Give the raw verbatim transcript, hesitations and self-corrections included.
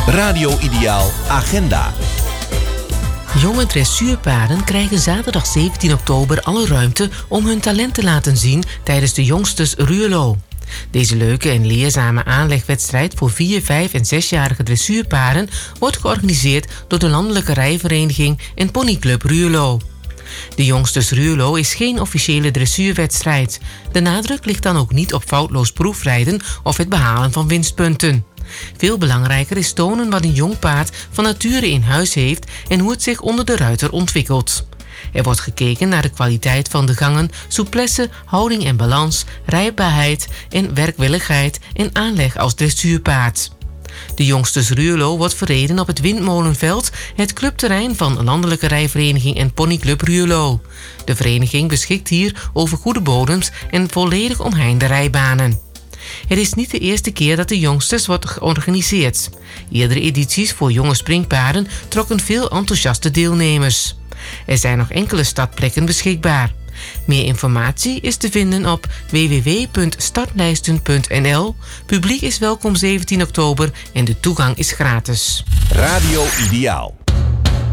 Radio Ideaal Agenda. Jonge dressuurpaarden krijgen zaterdag zeventien oktober alle ruimte om hun talent te laten zien tijdens de Jongstes Ruurlo. Deze leuke en leerzame aanlegwedstrijd voor vier, vijf en zesjarige dressuurpaarden wordt georganiseerd door de Landelijke Rijvereniging en Ponyclub Ruurlo. De Jongstes Ruurlo is geen officiële dressuurwedstrijd. De nadruk ligt dan ook niet op foutloos proefrijden of het behalen van winstpunten. Veel belangrijker is tonen wat een jong paard van nature in huis heeft en hoe het zich onder de ruiter ontwikkelt. Er wordt gekeken naar de kwaliteit van de gangen, souplesse, houding en balans, rijdbaarheid en werkwilligheid en aanleg als dressuurpaard. De Jongstes Ruurlo wordt verreden op het Windmolenveld, het clubterrein van Landelijke Rijvereniging en Ponyclub Ruurlo. De vereniging beschikt hier over goede bodems en volledig omheinde rijbanen. Het is niet de eerste keer dat de Jongstes wordt georganiseerd. Eerdere edities voor jonge springpaarden trokken veel enthousiaste deelnemers. Er zijn nog enkele startplekken beschikbaar. Meer informatie is te vinden op w w w punt startlijsten punt n l. Publiek is welkom zeventien oktober en de toegang is gratis. Radio Ideaal.